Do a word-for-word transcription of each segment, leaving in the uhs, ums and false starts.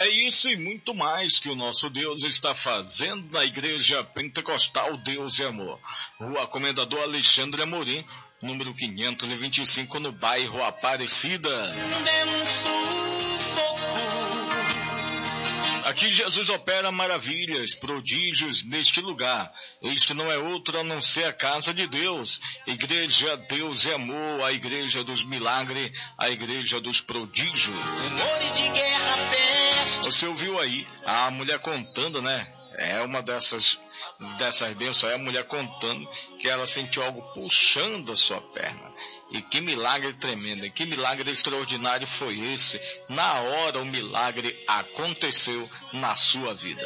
É isso e muito mais que o nosso Deus está fazendo na Igreja Pentecostal Deus e Amor. Rua Comendador Alexandre Amorim, número quinhentos e vinte e cinco, no bairro Aparecida. Aqui Jesus opera maravilhas, prodígios neste lugar. Este não é outro a não ser a casa de Deus. Igreja Deus e Amor, a igreja dos milagres, a igreja dos prodígios. Rumores de guerra, peste. Você ouviu aí a mulher contando, né? É uma dessas, dessas bênçãos, é a mulher contando que ela sentiu algo puxando a sua perna. E que milagre tremendo, que milagre extraordinário foi esse? Na hora o milagre aconteceu na sua vida.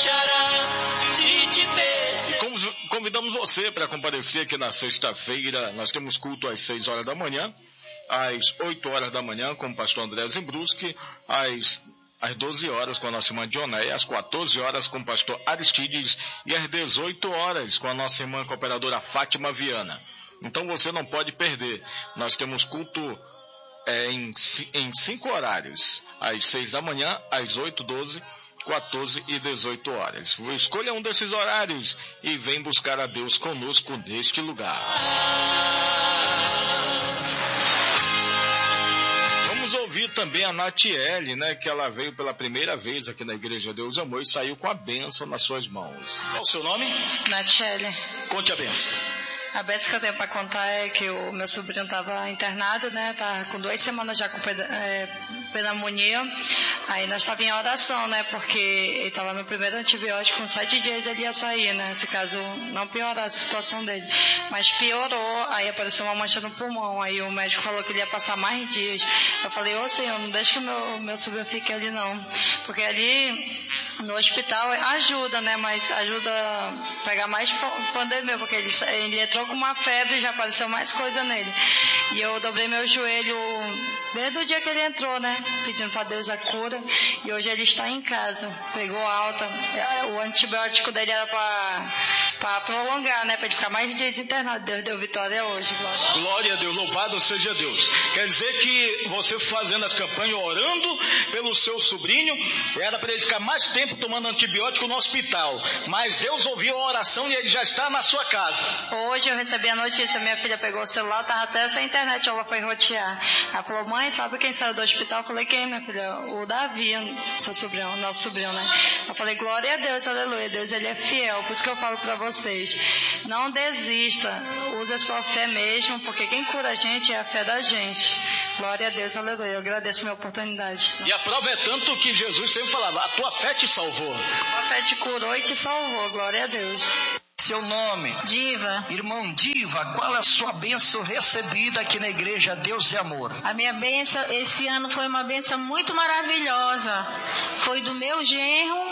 E como convidamos você para comparecer aqui na sexta-feira, nós temos culto às seis horas da manhã, às oito horas da manhã com o pastor André Zimbruski, às às doze horas com a nossa irmã Dionéia, às quatorze horas com o pastor Aristides e às dezoito horas com a nossa irmã cooperadora Fátima Viana. Então você não pode perder. Nós temos culto é, em, em cinco horários, às seis da manhã, às oito, doze, quatorze e dezoito horas. Escolha um desses horários e vem buscar a Deus conosco neste lugar. Vamos ouvir também a Natiele, né, que ela veio pela primeira vez aqui na Igreja Deus e Amor e saiu com a bênção nas suas mãos. Qual o seu nome? Natiele. Conte a bênção. A bênção que eu tenho para contar é que o meu sobrinho estava internado, né? Tá com duas semanas já com é, pneumonia. Aí nós estávamos em oração, né? Porque ele estava no primeiro antibiótico, com sete dias ele ia sair, né? Se caso não piorasse a situação dele. Mas piorou, aí apareceu uma mancha no pulmão. Aí o médico falou que ele ia passar mais dias. Eu falei, ô Senhor, não deixe que o meu, meu sobrinho fique ali não. Porque ali no hospital ajuda, né? Mas ajuda a pegar mais pandemia, porque ele, ele entrou com uma febre e já apareceu mais coisa nele. E eu dobrei meu joelho desde o dia que ele entrou, né? Pedindo para Deus a cura. E hoje ele está em casa. Pegou alta. O antibiótico dele era para para prolongar, né? Para ele ficar mais dias internado. Deus deu vitória hoje. Glória. Glória a Deus, louvado seja Deus. Quer dizer que você fazendo as campanhas, orando pelo seu sobrinho, era para ele ficar mais tempo tomando antibiótico no hospital. Mas Deus ouviu a oração e ele já está na sua casa. Hoje eu recebi a notícia, minha filha pegou o celular, estava até sem internet, ela foi rotear. Ela falou, mãe, sabe quem saiu do hospital? Eu falei, quem, minha filha? O Davi, seu sobrinho, nosso sobrinho, né? Eu falei, glória a Deus, aleluia, Deus ele é fiel, por isso que eu falo para vocês, não desista, use a sua fé mesmo, porque quem cura a gente é a fé da gente. Glória a Deus, aleluia, eu agradeço a minha oportunidade. E a prova é tanto que Jesus sempre falava, a tua fé te salvou. A fé te curou e te salvou, glória a Deus. Seu nome? Diva. Irmão Diva, qual é a sua bênção recebida aqui na Igreja Deus e Amor? A minha bênção esse ano foi uma bênção muito maravilhosa. Foi do meu genro,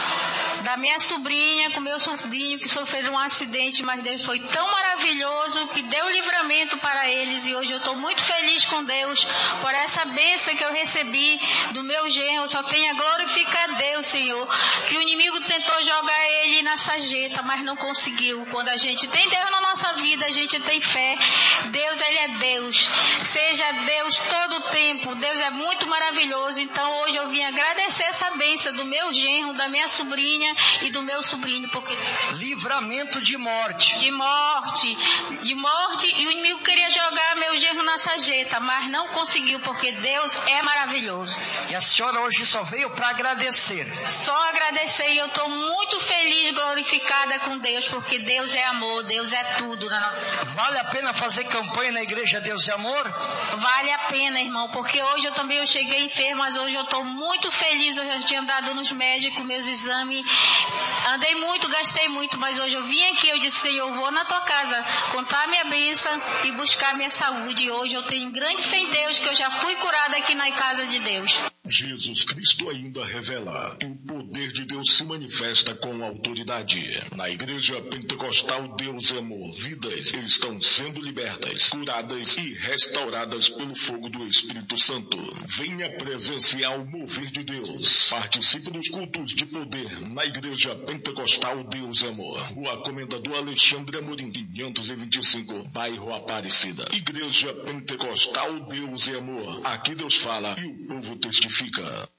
da minha sobrinha, com meu sobrinho que sofreu um acidente, mas Deus foi tão maravilhoso que deu livramento para eles e hoje eu estou muito feliz com Deus por essa bênção que eu recebi do meu genro. Só tenho a glorificar a Deus, Senhor, que o inimigo tentou jogar ele na sarjeta, mas não conseguiu. Quando a gente tem Deus na nossa vida, a gente tem fé. Deus, ele é Deus. Seja Deus todo o tempo. Deus é muito maravilhoso. Então hoje eu vim agradecer essa bênção do meu genro, da minha sobrinha e do meu sobrinho, porque livramento de morte. De morte, de morte, e o inimigo queria jogar meu genro na sarjeta, mas não conseguiu, porque Deus é maravilhoso. E a senhora hoje só veio para agradecer. Só agradecer, e eu estou muito feliz, glorificada com Deus, porque Deus é amor, Deus é tudo. Vale a pena fazer campanha na Igreja Deus e Amor? Vale a pena, irmão, porque hoje eu também eu cheguei enfermo, mas hoje eu estou muito feliz. Eu já tinha andado nos médicos, meus exames, andei muito, gastei muito, mas hoje eu vim aqui, eu disse, Senhor, eu vou na tua casa contar a minha bênção e buscar a minha saúde. E hoje eu tenho grande fé em Deus, que eu já fui curada aqui na casa de Deus. Jesus Cristo ainda revela que o poder de Deus se manifesta com autoridade. Na Igreja Pentecostal Deus e Amor, vidas estão sendo libertas, curadas e restauradas pelo fogo do Espírito Santo. Venha presenciar o mover de Deus. Participe dos cultos de poder na Igreja Pentecostal Deus e Amor. Rua Comendador Alexandre Amorim, quinhentos e vinte e cinco, bairro Aparecida. Igreja Pentecostal Deus e Amor. Aqui Deus fala e o povo testifica.